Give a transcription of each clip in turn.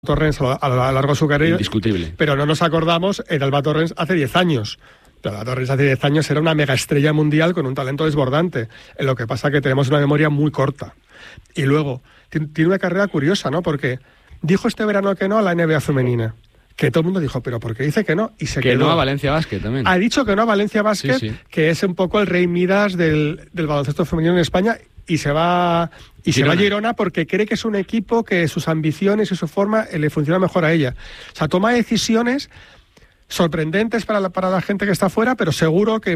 Torrens a lo largo de su carrera. Indiscutible. Pero no nos acordamos de Alba Torrens hace 10 años. Alba Torrens hace 10 años era una mega estrella mundial con un talento desbordante. Lo que pasa es que tenemos una memoria muy corta. Y luego, tiene una carrera curiosa, ¿no? Porque dijo este verano que no a la NBA femenina. Que todo el mundo dijo, ¿pero por qué dice que no? Y se quedó. Que no a Valencia Basket también. Ha dicho que no a Valencia Basket, sí. que es un poco el rey Midas del baloncesto femenino en España. Y se va a Girona porque cree que es un equipo que sus ambiciones y su forma le funciona mejor a ella. O sea, toma decisiones sorprendentes para la gente que está fuera, pero seguro que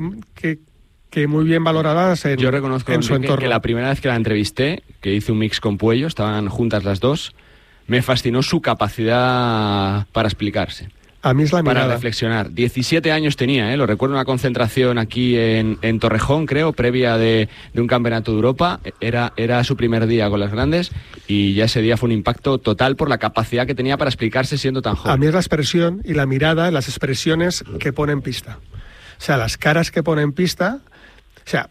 muy bien valoradas en su entorno. Yo reconozco, Enrique, que la primera vez que la entrevisté, que hice un mix con Puello, estaban juntas las dos, me fascinó su capacidad para explicarse. A mí es la mirada. Para reflexionar. 17 años tenía, lo recuerdo, una concentración aquí en Torrejón, creo, previa de un campeonato de Europa. Era su primer día con las grandes y ya ese día fue un impacto total por la capacidad que tenía para explicarse siendo tan joven. A mí es la expresión y la mirada, las expresiones que pone en pista. O sea, las caras que pone en pista. O sea,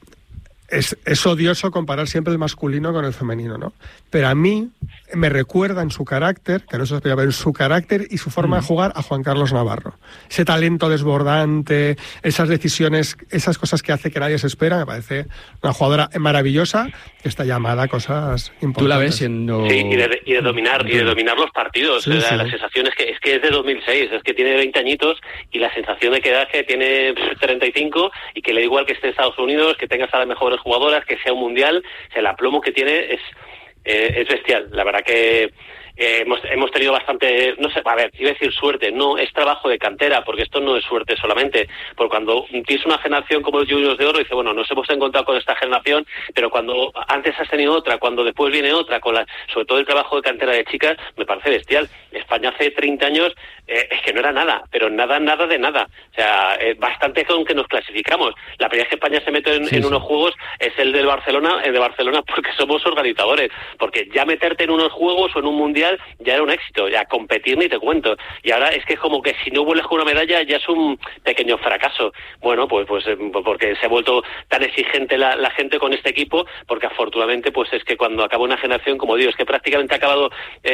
es odioso comparar siempre el masculino con el femenino, ¿no? Pero a mí me recuerda en su carácter, que no se explica, pero en su carácter y su forma de jugar a Juan Carlos Navarro. Ese talento desbordante, esas decisiones, esas cosas que hace que nadie se espera, me parece una jugadora maravillosa que está llamada a cosas importantes. ¿Tú la ves siendo...? Sí, y de dominar los partidos. Sí, la sensación es que es de 2006, es que tiene 20 añitos y la sensación de que da que tiene 35 y que le da igual que esté en Estados Unidos, que tengas a las mejores jugadoras, que sea un mundial, o sea, el aplomo que tiene es bestial. La verdad que hemos tenido bastante, no sé, a ver, iba a decir suerte, no, es trabajo de cantera, porque esto no es suerte solamente, porque cuando tienes una generación como los Juniors de Oro, dice, bueno, nos hemos encontrado con esta generación, pero cuando antes has tenido otra, cuando después viene otra, sobre todo el trabajo de cantera de chicas, me parece bestial. España hace 30 años es que no era nada, pero nada de nada. O sea, bastante con que nos clasificamos. La primera vez que España se mete en unos juegos es el de Barcelona porque somos organizadores, porque ya meterte en unos juegos o en un mundial ya era un éxito, ya competir ni te cuento. Y ahora es que es como que si no vuelves con una medalla ya es un pequeño fracaso. Bueno, pues porque se ha vuelto tan exigente la gente con este equipo, porque afortunadamente pues es que cuando acaba una generación, como digo, es que prácticamente ha acabado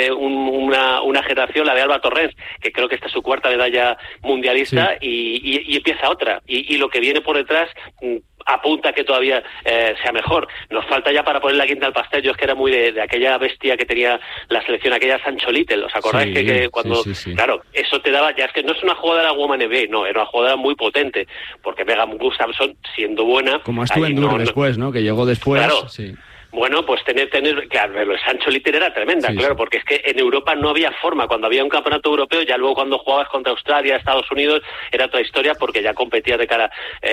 una generación, la de Alba Torrens, que creo que esta es su cuarta medalla mundialista, sí. y empieza otra. Y lo que viene por detrás apunta que todavía sea mejor. Nos falta ya para poner la quinta al pastel. Yo es que era muy de aquella bestia que tenía la selección, aquella Sancho Little, ¿os acordáis? Sí, que cuando, sí. Claro, eso te daba, ya es que no es una jugadora Woman NBA, no, era una jugadora muy potente, porque Megan Gustafson, siendo buena... Como estuvo en Dur después, ¿no? Que llegó después. Claro. Sí. Bueno, pues tener, claro, lo de Sancho Little era tremenda, sí, claro, porque es que en Europa no había forma. Cuando había un campeonato europeo, ya luego cuando jugabas contra Australia, Estados Unidos, era otra historia porque ya competías de cara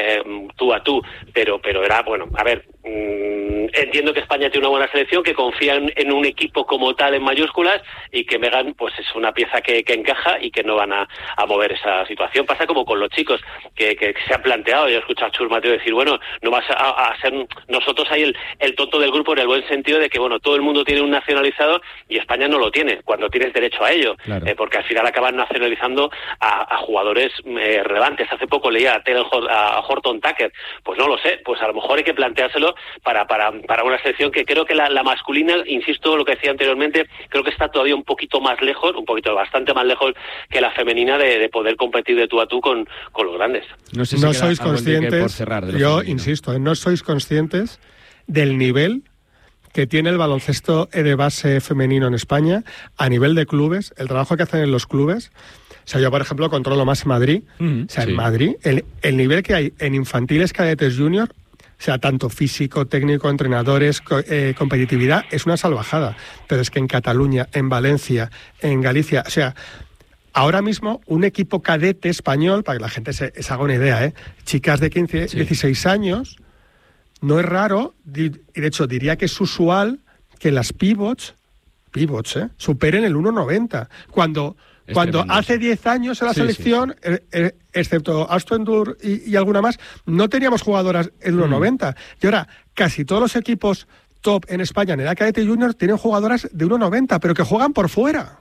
tú a tú, pero era, bueno, a ver, entiendo que España tiene una buena selección, que confían en un equipo como tal en mayúsculas y que Megan, pues es una pieza que encaja y que no van a mover esa situación. Pasa como con los chicos que se han planteado. Yo he escuchado a Chus Mateo decir, bueno, no vas a ser nosotros ahí el tonto del grupo, en el buen sentido de que, bueno, todo el mundo tiene un nacionalizado y España no lo tiene, cuando tienes derecho a ello, claro. Porque al final acaban nacionalizando a jugadores relevantes. Hace poco leía a Horton Tucker, pues no lo sé, pues a lo mejor hay que planteárselo para una selección que creo que la masculina, insisto, lo que decía anteriormente, creo que está todavía un poquito más lejos, bastante más lejos que la femenina de poder competir de tú a tú con los grandes. No sé si no sois conscientes, yo insisto, no sois conscientes del nivel que tiene el baloncesto de base femenino en España a nivel de clubes, el trabajo que hacen en los clubes. O sea, yo, por ejemplo, controlo más en Madrid. O sea, en Madrid, el nivel que hay en infantiles, cadetes, junior, o sea, tanto físico, técnico, entrenadores, competitividad, es una salvajada. Pero es que en Cataluña, en Valencia, en Galicia, o sea, ahora mismo un equipo cadete español, para que la gente se haga una idea, chicas de 15, 16 años... No es raro, y de hecho diría que es usual que las pivots superen el 1,90. Cuando hace 10 años en la selección, excepto Aston Dur y alguna más, no teníamos jugadoras en 1,90. Y ahora casi todos los equipos top en España en edad cadete y junior tienen jugadoras de 1,90, pero que juegan por fuera.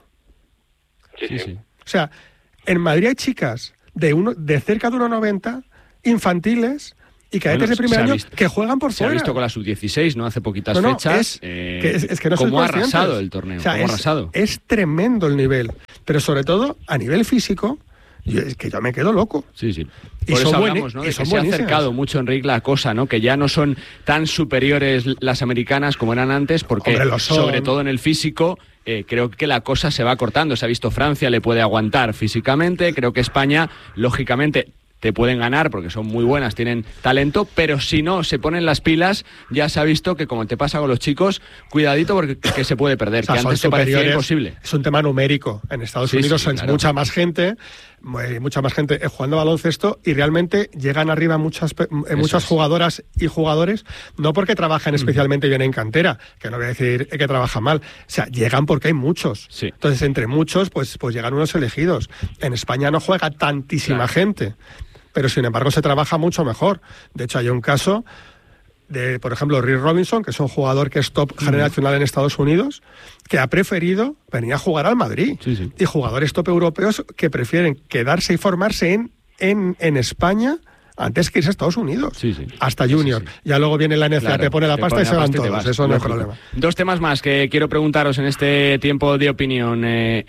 Sí. O sea, en Madrid hay chicas de cerca de 1,90, infantiles, y cadetes de primer año que juegan por fuera. Se ha visto con la sub-16, ¿no? Hace poquitas fechas. Es que no cómo ha arrasado el torneo. O sea, es tremendo el nivel. Pero sobre todo, a nivel físico, es que yo me quedo loco. Sí. Por eso hablamos, ¿no? De que se ha acercado mucho, Enric, la cosa, ¿no? Que ya no son tan superiores las americanas como eran antes, porque sobre todo en el físico creo que la cosa se va cortando. Se ha visto Francia le puede aguantar físicamente, creo que España, lógicamente, te pueden ganar porque son muy buenas, tienen talento, pero si no se ponen las pilas, ya se ha visto que como te pasa con los chicos, cuidadito porque que se puede perder, que antes te parecía imposible. Es un tema numérico. En Estados Unidos hay mucha más gente jugando baloncesto y realmente llegan arriba muchas jugadoras y jugadores, no porque trabajen especialmente bien en cantera, que no voy a decir que trabajan mal, o sea, llegan porque hay muchos. Sí. Entonces, entre muchos, pues llegan unos elegidos. En España no juega tantísima gente, pero sin embargo se trabaja mucho mejor. De hecho, hay un caso de, por ejemplo, Rick Robinson, que es un jugador que es top generacional en Estados Unidos, que ha preferido venir a jugar al Madrid. Sí. Y jugadores top europeos que prefieren quedarse y formarse en España antes que irse a Estados Unidos. Hasta junior. Ya luego viene la NCAA, te pone la pasta y se van todos. Eso no es problema. Dos temas más que quiero preguntaros en este tiempo de opinión.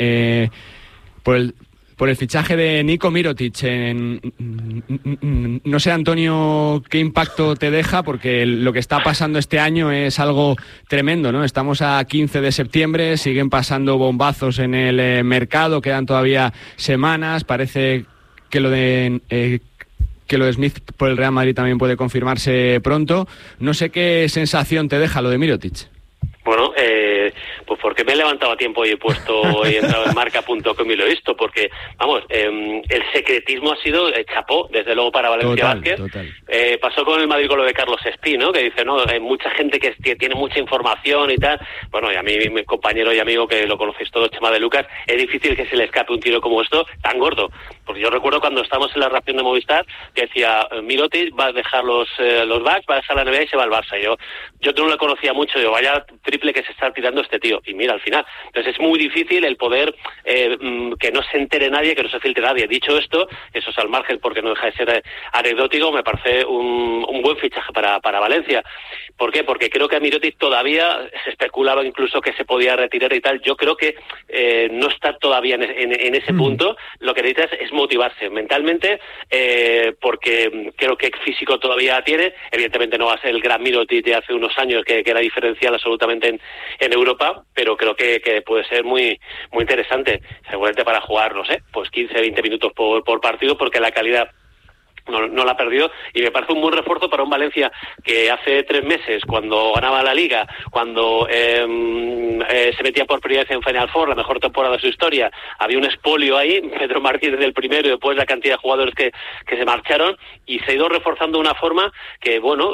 Por el fichaje de Nico Mirotic, no sé, Antonio, qué impacto te deja, porque lo que está pasando este año es algo tremendo, ¿no? Estamos a 15 de septiembre, siguen pasando bombazos en el mercado, quedan todavía semanas, parece que lo de Smith por el Real Madrid también puede confirmarse pronto. No sé qué sensación te deja lo de Mirotic. Bueno, pues porque me he levantado a tiempo y he entrado en marca.com y lo he visto, porque, vamos, el secretismo ha sido chapó, desde luego, para Valencia Basket. Pasó con el Madrid con lo de Carlos Espí, ¿no? Que dice, no, hay mucha gente que tiene mucha información y tal. Bueno, y a mí, mi compañero y amigo, que lo conocéis todos, Chema de Lucas, es difícil que se le escape un tiro como esto tan gordo. Porque yo recuerdo cuando estábamos en la reacción de Movistar, que decía, Mirotic va a dejar los Bucks, va a dejar la NBA y se va al Barça. Yo no lo conocía mucho, digo, vaya triple que se está tirando este tío, y mira, al final. Entonces es muy difícil el poder que no se entere nadie, que no se filtre nadie. Dicho esto, eso es al margen porque no deja de ser anecdótico, me parece un buen fichaje para Valencia. ¿Por qué? Porque creo que a Mirotic todavía se especulaba incluso que se podía retirar y tal. Yo creo que no está todavía en ese punto. Lo que necesitas es motivarse mentalmente, porque creo que físico todavía tiene. Evidentemente no va a ser el gran Mirotic de hace unos años que era diferencial absolutamente en Europa, pero creo que puede ser muy muy interesante, seguramente para jugar, no sé, pues 15-20 minutos por partido, porque la calidad no la perdió, y me parece un buen refuerzo para un Valencia que hace 3 meses, cuando ganaba la Liga, cuando se metía por primera vez en Final Four, la mejor temporada de su historia, había un expolio ahí, Pedro Martínez del primero y después la cantidad de jugadores que se marcharon, y se ha ido reforzando de una forma que, bueno,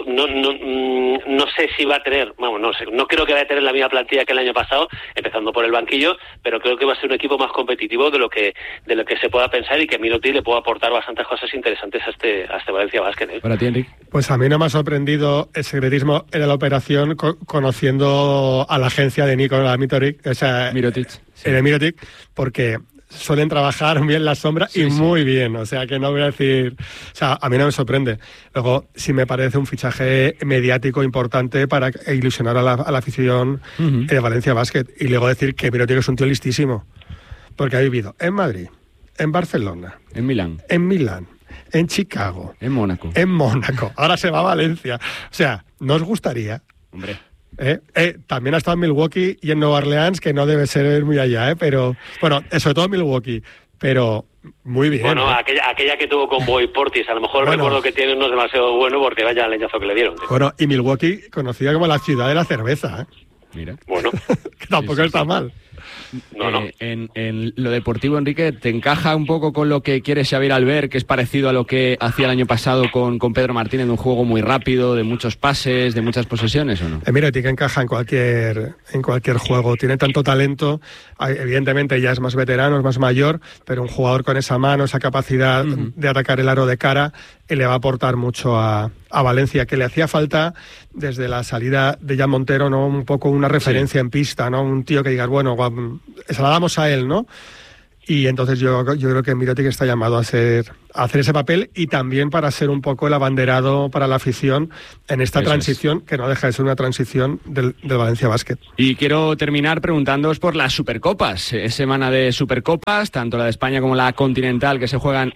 no sé si va a tener, bueno, no sé, no creo que vaya a tener la misma plantilla que el año pasado, empezando por el banquillo, pero creo que va a ser un equipo más competitivo de lo que se pueda pensar, y que Mirotic le pueda aportar bastantes cosas interesantes a este Valencia Basket. Para ti, Enric. Pues a mí no me ha sorprendido el secretismo en la operación, conociendo a la agencia de Nikola Mirotic, o sea, Mirotic, Mirotic, porque suelen trabajar bien la sombra muy bien, o sea que no voy a decir, o sea, a mí no me sorprende. Luego sí me parece un fichaje mediático importante para ilusionar a la afición de Valencia Basket, y luego decir que Mirotic es un tío listísimo, porque ha vivido en Madrid, en Barcelona, en Milán, en Chicago, en Mónaco, ahora se va a Valencia. O sea, ¿no os gustaría? Hombre. También ha estado en Milwaukee y en Nueva Orleans, que no debe ser muy allá, pero bueno, sobre todo en Milwaukee, pero muy bien. Bueno, aquella que tuvo con Boy Portis, a lo mejor recuerdo que tiene no es demasiado bueno, porque vaya leñazo que le dieron. Bueno, y Milwaukee, conocida como la ciudad de la cerveza, Mira. Bueno. Que tampoco está mal. No. En lo deportivo, Enrique, ¿te encaja un poco con lo que quiere Xavier Albert, que es parecido a lo que hacía el año pasado con Pedro Martínez, de un juego muy rápido, de muchos pases, de muchas posesiones, o no? Mirotic encaja en cualquier juego, tiene tanto talento, evidentemente ya es más veterano, es más mayor, pero un jugador con esa mano, esa capacidad de atacar el aro de cara, le va a aportar mucho a Valencia, que le hacía falta desde la salida de Jan Montero, ¿no? Un poco una referencia en pista, ¿no? Un tío que digas, bueno, se la damos a él, ¿no? Y entonces yo creo que Mirotic está llamado a hacer ese papel y también para ser un poco el abanderado para la afición en esta transición, que no deja de ser una transición del Valencia Basket. Y quiero terminar preguntándoos por las Supercopas. Es semana de Supercopas, tanto la de España como la continental, que se juegan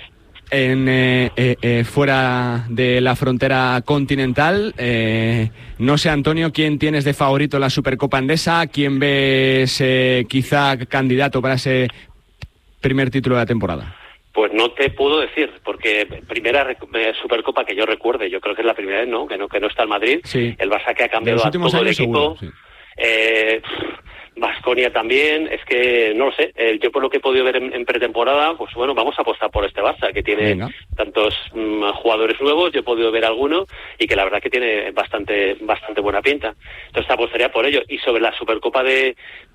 fuera de la frontera continental. No sé, Antonio, ¿quién tienes de favorito en la Supercopa Endesa? ¿Quién ves quizá candidato para ese primer título de la temporada? Pues no te puedo decir, porque primera Supercopa que yo recuerde, yo creo que es la primera vez, ¿no? Que no está el Madrid. Sí. El Barça que ha cambiado a todo el equipo. Seguro, sí. Baskonia también, es que no lo sé, yo por lo que he podido ver en pretemporada, pues bueno, vamos a apostar por este Barça, que tiene tantos jugadores nuevos, yo he podido ver alguno, y que la verdad que tiene bastante buena pinta. Entonces apostaría por ello. Y sobre la Supercopa de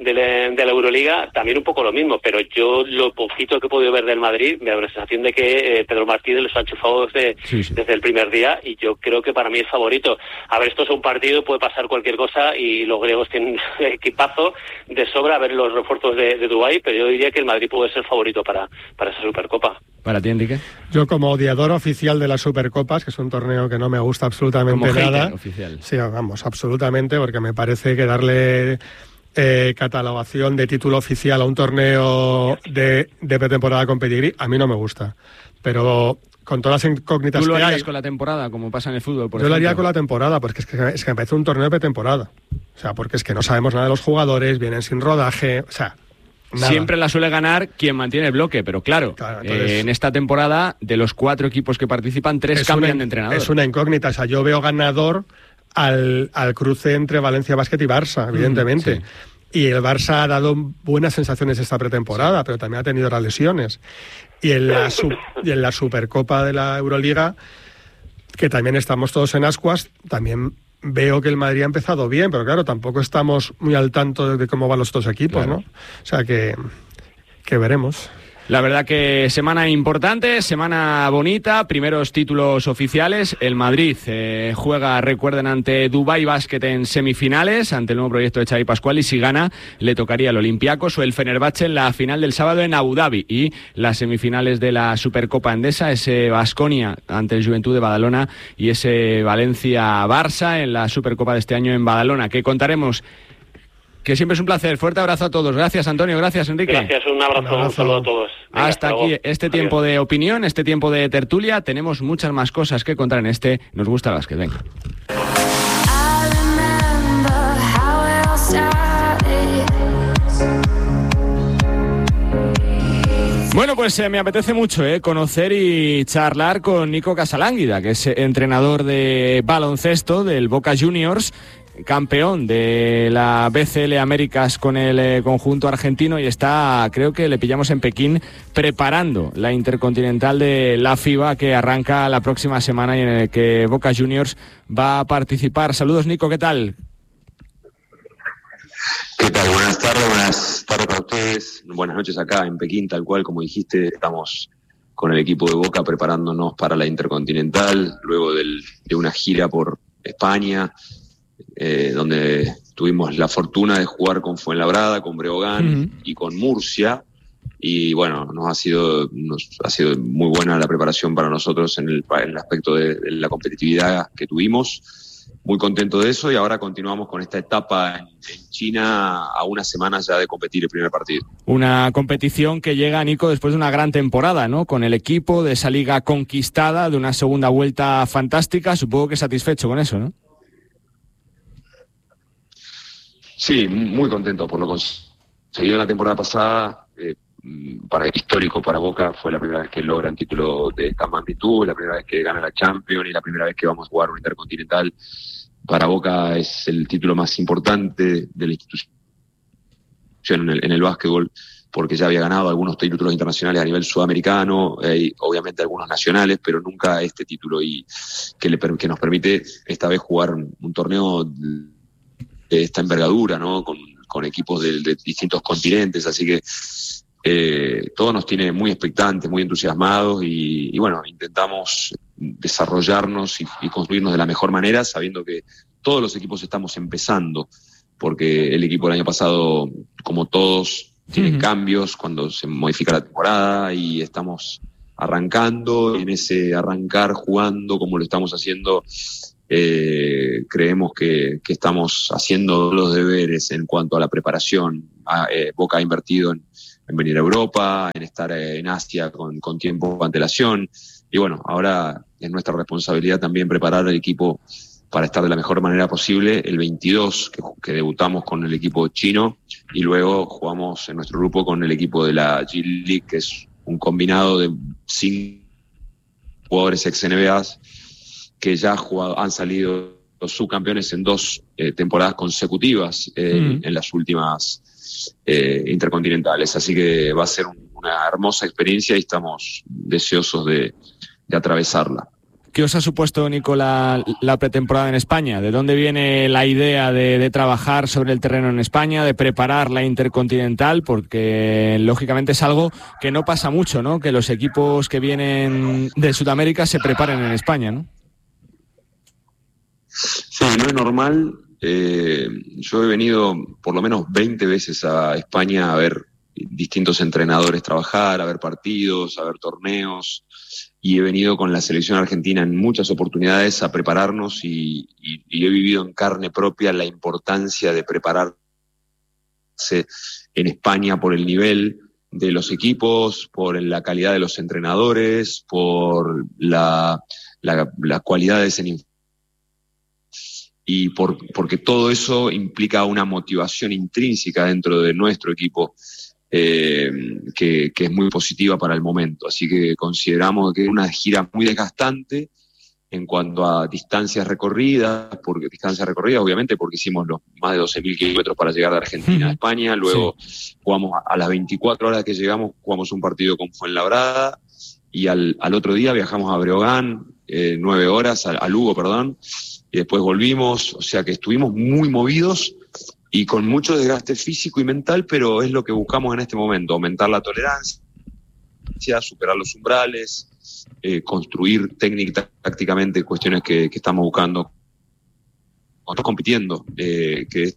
la Euroliga, también un poco lo mismo, pero yo lo poquito que he podido ver del Madrid, me da la sensación de que Pedro Martínez los ha enchufado desde el primer día, y yo creo que para mí es favorito. A ver, esto es un partido, puede pasar cualquier cosa, y los griegos tienen equipazo de sobra, a ver los refuerzos de Dubái, pero yo diría que el Madrid puede ser favorito para esa Supercopa. ¿Para ti, Enrique? Yo, como odiador oficial de las Supercopas, que es un torneo que no me gusta absolutamente nada, oficial. Sí, vamos, absolutamente, porque me parece que darle catalogación de título oficial a un torneo de pretemporada con pedigrí, a mí no me gusta. Pero con todas las incógnitas que hay... ¿Tú lo harías con la temporada, como pasa en el fútbol, por ejemplo? Yo lo haría con la temporada, porque es que me parece un torneo de pretemporada. O sea, porque es que no sabemos nada de los jugadores, vienen sin rodaje, o sea... Nada. Siempre la suele ganar quien mantiene el bloque, pero claro, entonces, en esta temporada, de los 4 equipos que participan, 3 cambian de entrenador. Es una incógnita, o sea, yo veo ganador al cruce entre Valencia Basket y Barça, evidentemente. Sí. Y el Barça ha dado buenas sensaciones esta pretemporada, pero también ha tenido las lesiones. Y en la Supercopa de la Euroliga, que también estamos todos en ascuas, también veo que el Madrid ha empezado bien, pero claro, tampoco estamos muy al tanto de cómo van los otros equipos, claro, ¿no? O sea que veremos. La verdad que semana importante, semana bonita, primeros títulos oficiales. El Madrid juega, recuerden, ante Dubái Basket en semifinales, ante el nuevo proyecto de Xavi Pascual, y si gana le tocaría al Olympiacos o el Fenerbahce en la final del sábado en Abu Dhabi, y las semifinales de la Supercopa Endesa, ese Baskonia ante el Juventud de Badalona y ese Valencia-Barça en la Supercopa de este año en Badalona, que contaremos. Que siempre es un placer. Fuerte abrazo a todos. Gracias, Antonio. Gracias, Enrique. Gracias, un abrazo. Un saludo a todos. Venga, hasta aquí este tiempo de opinión, este tiempo de tertulia. Tenemos muchas más cosas que contar en este Nos Gusta el Básquet. Venga. Bueno, pues me apetece mucho conocer y charlar con Nico Casalánguida, que es entrenador de baloncesto del Boca Juniors, campeón de la BCL Américas con el conjunto argentino, y está, creo que le pillamos en Pekín, preparando la Intercontinental de la FIBA, que arranca la próxima semana y en el que Boca Juniors va a participar. Saludos, Nico, ¿qué tal? ¿Qué tal? Buenas tardes para ustedes. Buenas noches acá en Pekín, tal cual como dijiste, estamos con el equipo de Boca preparándonos para la Intercontinental, luego de una gira por España, donde tuvimos la fortuna de jugar con Fuenlabrada, con Breogán y con Murcia, y bueno, nos ha sido muy buena la preparación para nosotros en el aspecto de la competitividad que tuvimos. Muy contento de eso, y ahora continuamos con esta etapa en China a unas semanas ya de competir el primer partido. Una competición que llega, Nico, después de una gran temporada, ¿no? Con el equipo, de esa liga conquistada, de una segunda vuelta fantástica. Supongo que satisfecho con eso, ¿no? Sí, muy contento por lo conseguido en la temporada pasada. Histórico para Boca, fue la primera vez que logra un título de esta magnitud, la primera vez que gana la Champions y la primera vez que vamos a jugar un Intercontinental. Para Boca es el título más importante de la institución en el básquetbol, porque ya había ganado algunos títulos internacionales a nivel sudamericano, obviamente algunos nacionales, pero nunca este título, y que nos permite esta vez jugar un torneo de esta envergadura, ¿no? Con equipos de distintos continentes, así que todo nos tiene muy expectantes, muy entusiasmados, y bueno, intentamos desarrollarnos y construirnos de la mejor manera, sabiendo que todos los equipos estamos empezando, porque el equipo del año pasado, como todos, tienen cambios cuando se modifica la temporada y estamos arrancando. En ese arrancar jugando como lo estamos haciendo, creemos que estamos haciendo los deberes en cuanto a la preparación. Boca ha invertido en venir a Europa, en estar en Asia con tiempo de antelación, y bueno, ahora es nuestra responsabilidad también preparar al equipo para estar de la mejor manera posible. El 22, que debutamos con el equipo chino, y luego jugamos en nuestro grupo con el equipo de la G League, que es un combinado de 5 jugadores ex-NBAs que ya han salido los subcampeones en 2 temporadas consecutivas en las últimas intercontinentales. Así que va a ser una hermosa experiencia y estamos deseosos de atravesarla. ¿Qué os ha supuesto, Nico, la pretemporada en España? ¿De dónde viene la idea de trabajar sobre el terreno en España, de preparar la Intercontinental? Porque, lógicamente, es algo que no pasa mucho, ¿no? Que los equipos que vienen de Sudamérica se preparen en España, ¿no? Sí, no es normal. Yo he venido por lo menos 20 veces a España a ver distintos entrenadores trabajar, a ver partidos, a ver torneos, y he venido con la selección argentina en muchas oportunidades a prepararnos y he vivido en carne propia la importancia de prepararse en España por el nivel de los equipos, por la calidad de los entrenadores, por las cualidades y porque todo eso implica una motivación intrínseca dentro de nuestro equipo, que es muy positiva para el momento. Así que consideramos que es una gira muy desgastante en cuanto a distancias recorridas, obviamente porque hicimos los más de 12.000 kilómetros para llegar de Argentina a España, luego jugamos a las 24 horas que llegamos, jugamos un partido con Fuenlabrada, y al otro día viajamos a Breogán, 9 horas, a Lugo, perdón, y después volvimos. O sea que estuvimos muy movidos y con mucho desgaste físico y mental, pero es lo que buscamos en este momento: aumentar la tolerancia, superar los umbrales, construir tácticamente cuestiones que estamos buscando, compitiendo, que es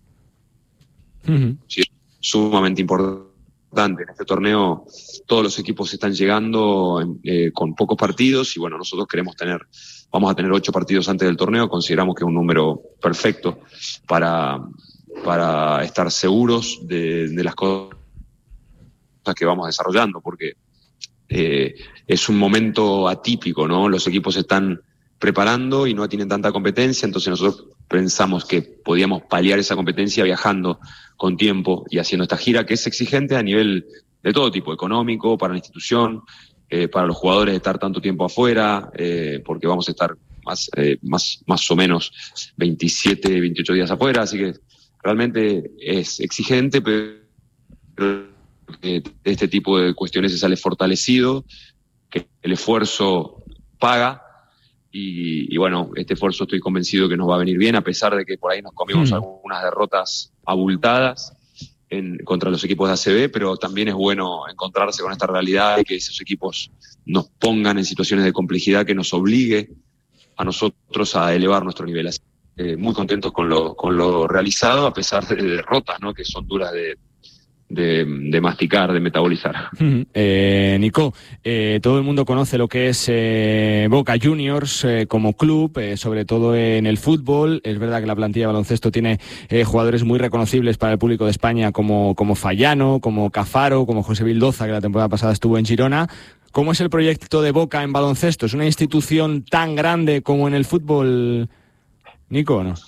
sumamente importante. En este torneo todos los equipos están llegando con pocos partidos, y bueno, nosotros vamos a tener 8 partidos antes del torneo. Consideramos que es un número perfecto para estar seguros de las cosas que vamos desarrollando, porque es un momento atípico, ¿no? Los equipos se están preparando y no tienen tanta competencia, entonces nosotros pensamos que podíamos paliar esa competencia viajando con tiempo y haciendo esta gira, que es exigente a nivel de todo tipo, económico, para la institución, para los jugadores estar tanto tiempo afuera, porque vamos a estar más o menos 27, 28 días afuera, así que realmente es exigente, pero de este tipo de cuestiones se sale fortalecido, que el esfuerzo paga, y bueno, este esfuerzo estoy convencido que nos va a venir bien, a pesar de que por ahí nos comimos algunas derrotas abultadas contra los equipos de ACB, pero también es bueno encontrarse con esta realidad y que esos equipos nos pongan en situaciones de complejidad que nos obligue a nosotros a elevar nuestro nivel. Así, muy contentos con lo realizado, a pesar de derrotas, ¿no? Que son duras de masticar, de metabolizar. Nico, todo el mundo conoce lo que es Boca Juniors como club, sobre todo en el fútbol. Es verdad que la plantilla de baloncesto tiene jugadores muy reconocibles para el público de España, como Fallano, como Cafaro, como José Vildoza, que la temporada pasada estuvo en Girona. ¿Cómo es el proyecto de Boca en baloncesto? ¿Es una institución tan grande como en el fútbol, Nico, o no?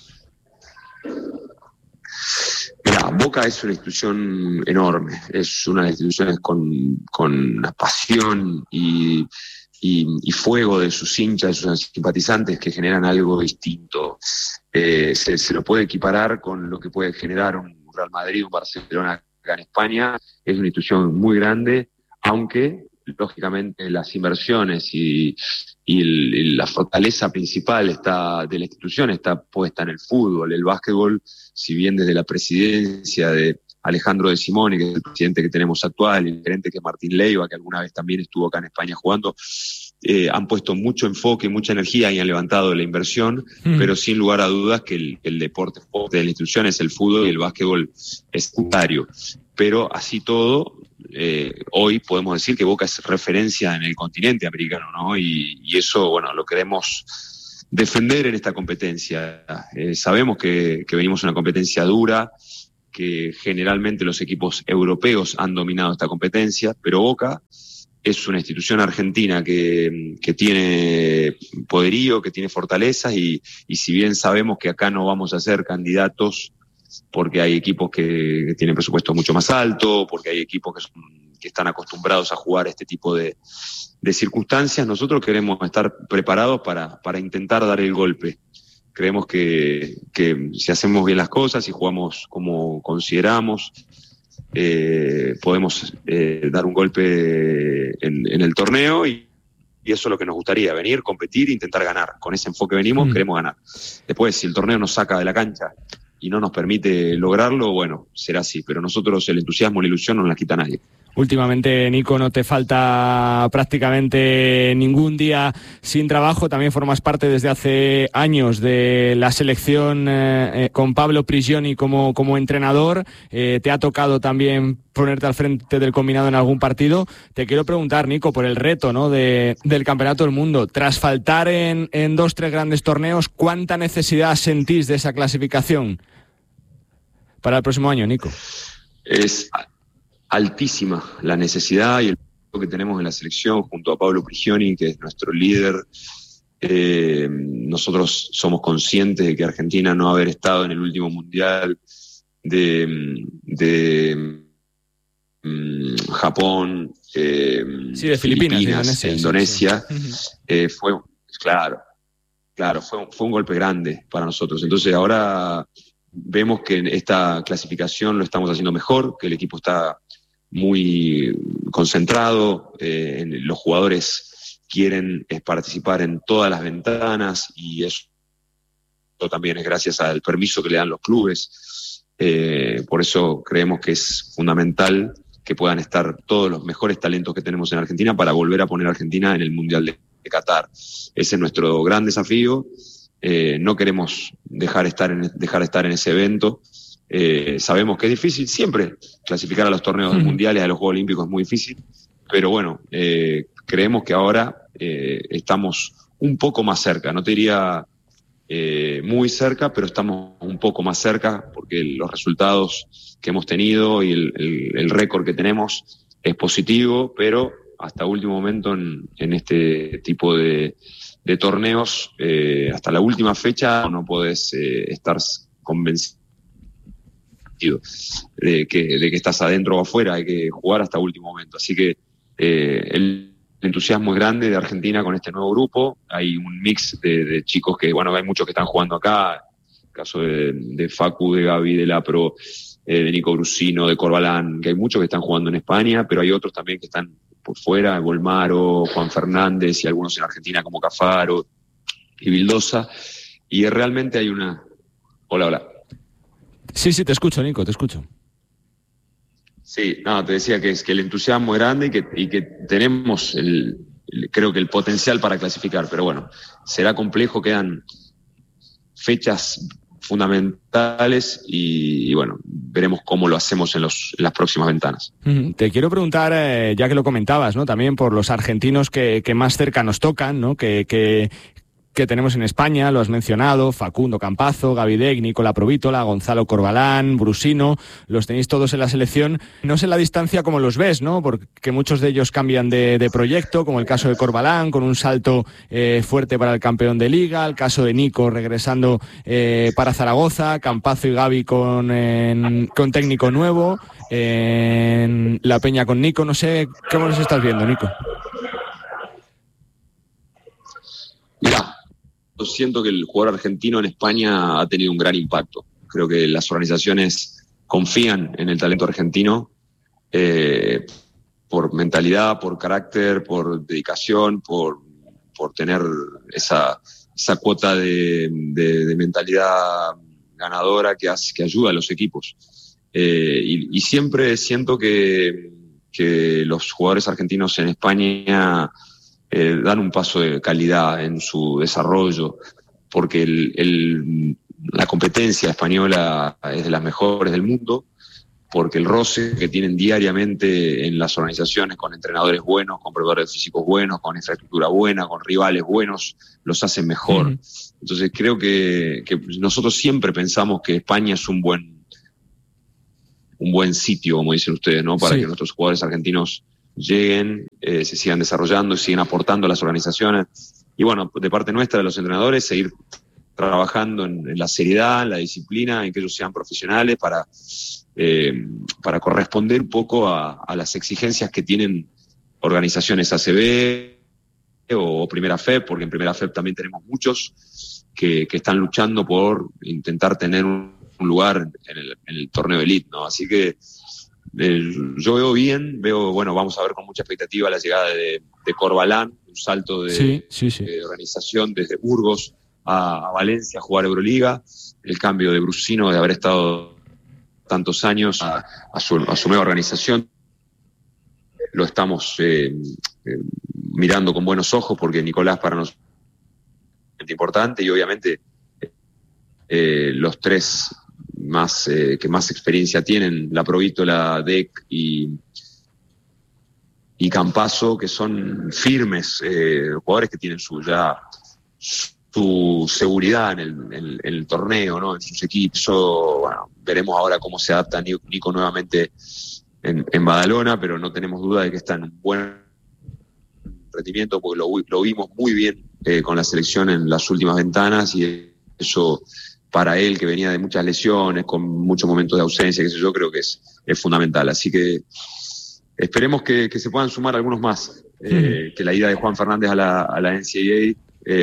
Mira, Boca es una institución enorme, es una institución con una pasión y fuego de sus hinchas, de sus simpatizantes, que generan algo distinto. Se lo puede equiparar con lo que puede generar un Real Madrid, un Barcelona acá en España. Es una institución muy grande, aunque lógicamente las inversiones y la fortaleza principal de la institución está puesta en el fútbol. El básquetbol, si bien desde la presidencia de Alejandro De Simoni, que es el presidente que tenemos actual, y el gerente que es Martín Leiva, que alguna vez también estuvo acá en España jugando, han puesto mucho enfoque, mucha energía y han levantado la inversión, pero sin lugar a dudas que el deporte de la institución es el fútbol y el básquetbol es secundario. pero así todo, hoy podemos decir que Boca es referencia en el continente americano, ¿no? Y eso, bueno, lo queremos defender en esta competencia. Sabemos que venimos de una competencia dura, que generalmente los equipos europeos han dominado esta competencia, pero Boca es una institución argentina que tiene poderío, que tiene fortalezas, y si bien sabemos que acá no vamos a ser candidatos porque hay equipos que tienen presupuesto mucho más alto, porque hay equipos que están acostumbrados a jugar este tipo de circunstancias, nosotros queremos estar preparados para intentar dar el golpe. Creemos que si hacemos bien las cosas, si jugamos como consideramos, podemos dar un golpe en el torneo, y eso es lo que nos gustaría, venir, competir e intentar ganar. Con ese enfoque venimos, queremos ganar. Después, si el torneo nos saca de la cancha y no nos permite lograrlo, bueno, será así, pero nosotros el entusiasmo, la ilusión no nos la quita nadie. Últimamente, Nico, no te falta prácticamente ningún día sin trabajo. También formas parte desde hace años de la selección con Pablo Prigioni como entrenador. Te ha tocado también ponerte al frente del combinado en algún partido. Te quiero preguntar, Nico, por el reto, ¿no?, del Campeonato del Mundo. Tras faltar en 2-3 grandes torneos, ¿cuánta necesidad sentís de esa clasificación para el próximo año, Nico? Es altísima la necesidad y el que tenemos en la selección junto a Pablo Prigioni, que es nuestro líder. Nosotros somos conscientes de que Argentina no haber estado en el último mundial de Japón, de Filipinas, Indonesia, sí. Fue un golpe grande para nosotros. Entonces ahora vemos que en esta clasificación lo estamos haciendo mejor, que el equipo está muy concentrado, los jugadores quieren participar en todas las ventanas, y eso también es gracias al permiso que le dan los clubes. Por eso creemos que es fundamental que puedan estar todos los mejores talentos que tenemos en Argentina para volver a poner a Argentina en el Mundial de Qatar. Ese es nuestro gran desafío. No queremos dejar estar en ese evento. Sabemos que es difícil siempre clasificar a los torneos mundiales, a los Juegos Olímpicos, es muy difícil, pero bueno, creemos que ahora estamos un poco más cerca, no te diría muy cerca, pero estamos un poco más cerca, porque los resultados que hemos tenido y el récord que tenemos es positivo, pero hasta último momento en este tipo de torneos, hasta la última fecha no podés estar convencido de que estás adentro o afuera, hay que jugar hasta último momento. Así que el entusiasmo es grande de Argentina con este nuevo grupo. Hay un mix de chicos que, bueno, hay muchos que están jugando acá, el caso de Facu, de Gaby, de Lapro, de Nico Brusino, de Corbalán, que hay muchos que están jugando en España, pero hay otros también que están por fuera, Volmaro, Juan Fernández, y algunos en Argentina como Cafaro y Vildosa, y realmente hay una... Hola. Sí, te escucho, Nico, te escucho. Sí, te decía que el entusiasmo es grande y que tenemos creo que el potencial para clasificar, pero bueno, será complejo, quedan fechas fundamentales y bueno, veremos cómo lo hacemos en las próximas ventanas. Te quiero preguntar, ya que lo comentabas, ¿no?, también por los argentinos que más cerca nos tocan, ¿no?, que tenemos en España, lo has mencionado, Facundo Campazzo, Gavidec, Nicola Provítola, Gonzalo Corbalán, Brusino, los tenéis todos en la selección. No sé la distancia cómo los ves, ¿no?, porque muchos de ellos cambian de proyecto, como el caso de Corbalán, con un salto fuerte para el campeón de Liga, el caso de Nico regresando para Zaragoza, Campazzo y Gavi con técnico nuevo, La Peña con Nico. No sé, ¿cómo los estás viendo, Nico? Mirá, yo siento que el jugador argentino en España ha tenido un gran impacto. Creo que las organizaciones confían en el talento argentino por mentalidad, por carácter, por dedicación, por tener esa cuota de mentalidad ganadora que ayuda a los equipos. Y siempre siento que los jugadores argentinos en España dan un paso de calidad en su desarrollo, porque la competencia española es de las mejores del mundo, porque el roce que tienen diariamente en las organizaciones con entrenadores buenos, con preparadores físicos buenos, con infraestructura buena, con rivales buenos, los hacen mejor. Uh-huh. Entonces creo que nosotros siempre pensamos que España es un buen sitio, como dicen ustedes, ¿no? Para que nuestros jugadores argentinos lleguen, se sigan desarrollando, sigan aportando a las organizaciones. Y bueno, de parte nuestra, de los entrenadores, seguir trabajando en la seriedad, en la disciplina, en que ellos sean profesionales para corresponder un poco a las exigencias que tienen organizaciones ACB o Primera FEP, porque en Primera FEP también tenemos muchos que están luchando por intentar tener un lugar en el torneo elite, ¿no? Así que yo bueno, vamos a ver con mucha expectativa la llegada de Corbalán, un salto de organización desde Burgos a Valencia a jugar Euroliga, el cambio de Brusino de haber estado tantos años a su nueva organización. Lo estamos mirando con buenos ojos porque Nicolás para nosotros es importante y obviamente los tres que más experiencia tienen, la Provítola, DEC y Campazo, que son firmes, jugadores que tienen su seguridad en el torneo, ¿no? En sus equipos. Bueno, veremos ahora cómo se adapta Nico nuevamente en Badalona, pero no tenemos duda de que está en un buen rendimiento porque lo vimos muy bien con la selección en las últimas ventanas y eso para él, que venía de muchas lesiones, con muchos momentos de ausencia, qué sé yo, creo que es fundamental. Así que esperemos que se puedan sumar algunos más, que la ida de Juan Fernández a la NCAA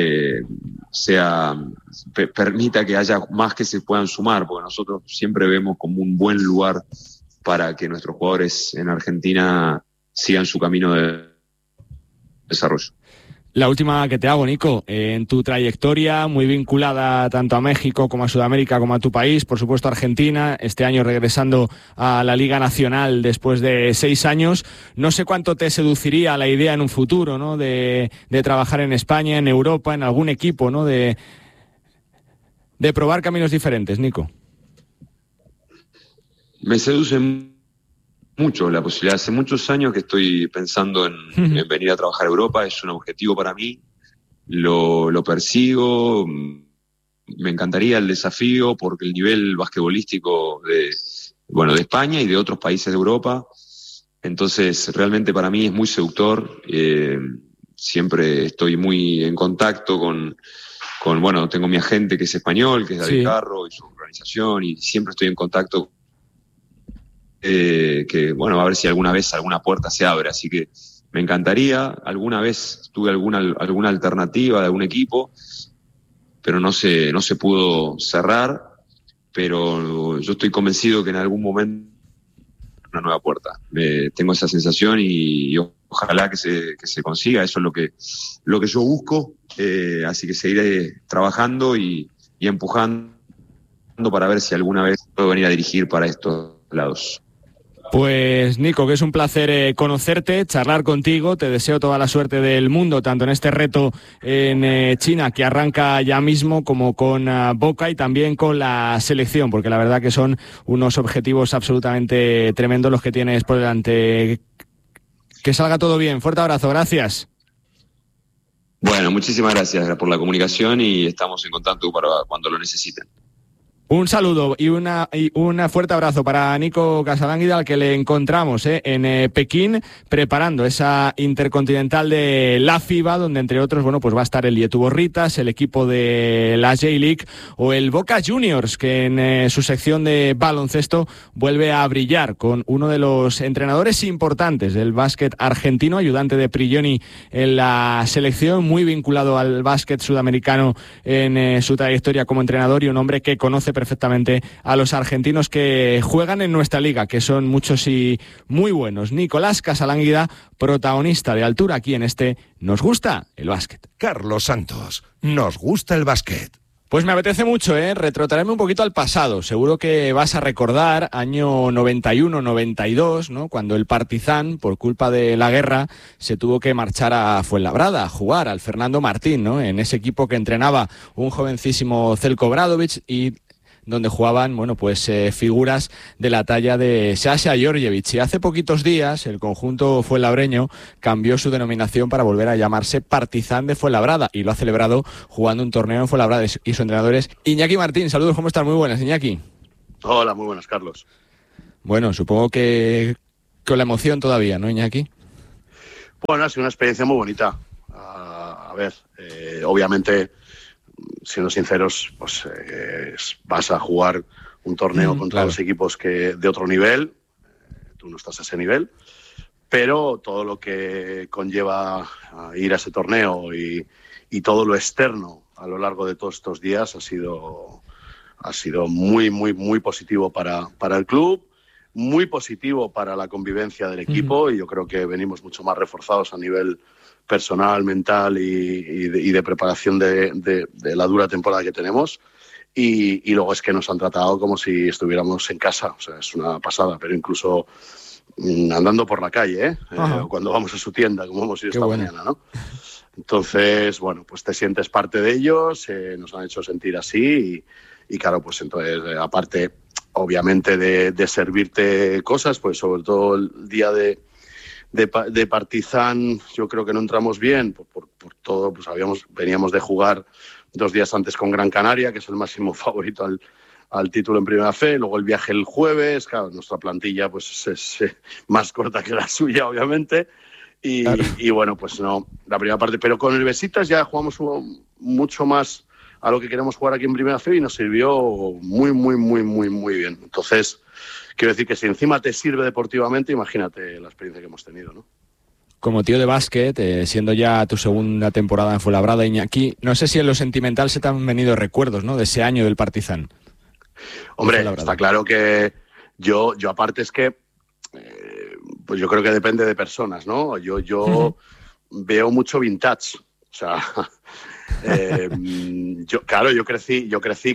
permita que haya más que se puedan sumar, porque nosotros siempre vemos como un buen lugar para que nuestros jugadores en Argentina sigan su camino de desarrollo. La última que te hago, Nico, en tu trayectoria muy vinculada tanto a México como a Sudamérica como a tu país, por supuesto Argentina, este año regresando a la Liga Nacional después de 6 años, no sé cuánto te seduciría la idea en un futuro, ¿no? De trabajar en España, en Europa, en algún equipo, ¿no? De probar caminos diferentes, Nico. Me seduce mucho la posibilidad. Hace muchos años que estoy pensando en venir a trabajar a Europa, es un objetivo para mí, lo persigo, me encantaría el desafío porque el nivel basquetbolístico de España y de otros países de Europa, entonces realmente para mí es muy seductor, siempre estoy muy en contacto con tengo mi agente que es español, que es David Carro y su organización, y siempre estoy en contacto a ver si alguna vez alguna puerta se abre, así que me encantaría. Alguna vez tuve alguna alternativa de algún equipo, pero no se pudo cerrar, pero yo estoy convencido que en algún momento una nueva puerta. Tengo esa sensación y ojalá que se consiga, eso es lo que yo busco, así que seguiré trabajando y empujando para ver si alguna vez puedo venir a dirigir para estos lados. Pues Nico, que es un placer conocerte, charlar contigo, te deseo toda la suerte del mundo, tanto en este reto en China que arranca ya mismo, como con Boca y también con la selección, porque la verdad que son unos objetivos absolutamente tremendos los que tienes por delante. Que salga todo bien, fuerte abrazo, gracias. Bueno, muchísimas gracias por la comunicación y estamos en contacto para cuando lo necesiten. Un saludo y un fuerte abrazo para Nico Casalánguida, al que le encontramos en Pekín preparando esa Intercontinental de la FIBA, donde entre otros pues va a estar el Yetu Borritas, el equipo de la J-League o el Boca Juniors, que en su sección de baloncesto vuelve a brillar con uno de los entrenadores importantes del básquet argentino, ayudante de Prigioni en la selección, muy vinculado al básquet sudamericano en su trayectoria como entrenador, y un hombre que conoce perfectamente a los argentinos que juegan en nuestra liga, que son muchos y muy buenos. Nicolás Casalánguida, protagonista de altura aquí en este Nos Gusta el Básquet. Carlos Santos, Nos Gusta el Básquet. Pues me apetece mucho, retrotraerme un poquito al pasado. Seguro que vas a recordar año 91-92, ¿no? Cuando el Partizan, por culpa de la guerra, se tuvo que marchar a Fuenlabrada a jugar al Fernando Martín, ¿no? En ese equipo que entrenaba un jovencísimo Zelko Obradović, y donde jugaban, bueno, pues figuras de la talla de Sasha Georgievich. Y hace poquitos días el conjunto fuenlabreño cambió su denominación para volver a llamarse Partizan de Fuenlabrada, y lo ha celebrado jugando un torneo en Fuenlabrada, y su entrenador es Iñaki Martín. Saludos, ¿cómo estás? Muy buenas, Iñaki. Hola, muy buenas, Carlos. Bueno, supongo que con la emoción todavía, ¿no, Iñaki? Bueno, ha sido una experiencia muy bonita. Obviamente, siendo sinceros, pues vas a jugar un torneo contra los equipos de otro nivel. Tú no estás a ese nivel, pero todo lo que conlleva ir a ese torneo y todo lo externo a lo largo de todos estos días ha sido muy, muy, muy positivo para el club, muy positivo para la convivencia del equipo, y yo creo que venimos mucho más reforzados a nivel personal, mental y de preparación de la dura temporada que tenemos. Y luego es que nos han tratado como si estuviéramos en casa, o sea, es una pasada, pero incluso andando por la calle, cuando vamos a su tienda, como hemos ido esta mañana, ¿no? Entonces, bueno, pues te sientes parte de ellos, nos han hecho sentir así y claro, pues entonces, aparte, obviamente, de servirte cosas, pues sobre todo el día de Partizan, yo creo que no entramos bien por todo, pues veníamos de jugar 2 días antes con Gran Canaria, que es el máximo favorito al título en Primera Fe, luego el viaje el jueves, claro, nuestra plantilla pues es más corta que la suya, obviamente, y bueno, pues no, la primera parte, pero con el Besiktas ya jugamos mucho más a lo que queremos jugar aquí en Primera Fe y nos sirvió muy, muy, muy, muy, muy bien. Entonces, quiero decir que si encima te sirve deportivamente, imagínate la experiencia que hemos tenido, ¿no? Como tío de básquet, siendo ya tu segunda temporada en Fuenlabrada, Iñaki, no sé si en lo sentimental se te han venido recuerdos, ¿no?, de ese año del Partizan. Hombre, está claro que yo aparte es que pues yo creo que depende de personas, ¿no? Yo veo mucho vintage, o sea, yo crecí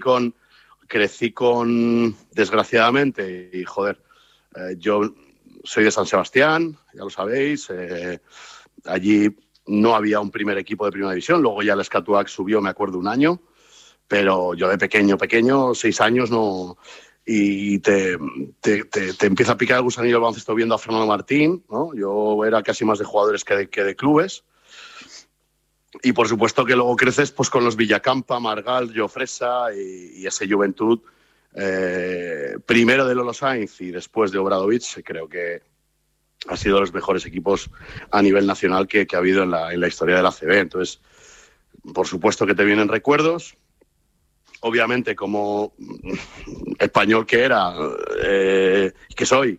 con desgraciadamente, y joder, yo soy de San Sebastián, ya lo sabéis, allí no había un primer equipo de Primera División, luego ya el Escatuac subió, me acuerdo, un año, pero yo de pequeño, 6 años, no, y te empieza a picar el gusanillo del baloncesto viendo a Fernando Martín, ¿no? Yo era casi más de jugadores que de clubes. Y por supuesto que luego creces pues con los Villacampa, Margal, Jofresa y ese Juventud, primero de Lolo Sainz y después de Obradovic, creo que ha sido de los mejores equipos a nivel nacional que ha habido en la historia de la ACB. Entonces, por supuesto que te vienen recuerdos. Obviamente, como español que era, que soy,